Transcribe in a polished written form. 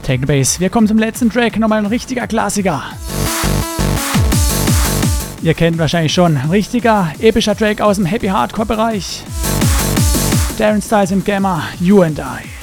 Techno Bass. Wir kommen zum letzten Track, nochmal ein richtiger Klassiker. Ihr kennt wahrscheinlich schon, ein richtiger epischer Track aus dem Happy Hardcore Bereich. Darren Styles und Gamma, You and I.